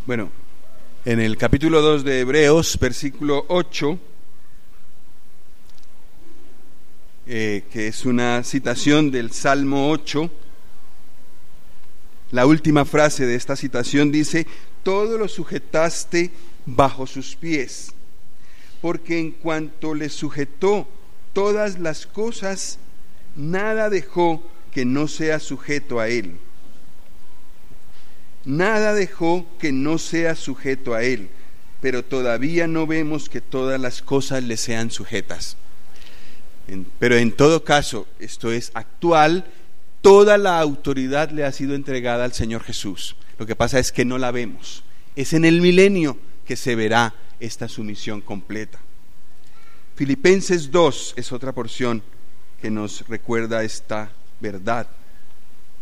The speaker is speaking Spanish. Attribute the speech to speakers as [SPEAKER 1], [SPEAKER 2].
[SPEAKER 1] Bueno, en el capítulo 2 de Hebreos, versículo 8, que es una citación del Salmo 8, la última frase de esta citación dice: todo lo sujetaste bajo sus pies, porque en cuanto le sujetó todas las cosas, nada dejó que no sea sujeto a él. Nada dejó que no sea sujeto a él, pero todavía no vemos que todas las cosas le sean sujetas. Pero en todo caso, esto es actual, toda la autoridad le ha sido entregada al Señor Jesús. Lo que pasa es que no la vemos. Es en el milenio que se verá esta sumisión completa. Filipenses 2 es otra porción que nos recuerda esta verdad.